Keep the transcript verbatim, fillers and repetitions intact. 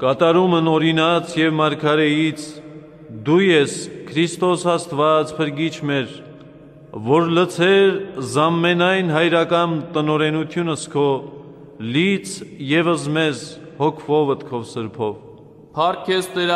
կատարումն օրինաց և մարգարեից, դու ես Քրիստոս Աստված փրկիչ մեր, որ լցեր զամմենայն հայրական տնօրենությունս քո, լից ևս մեզ հոգվովդ քո սրբով։ Փառք քեզ Տեր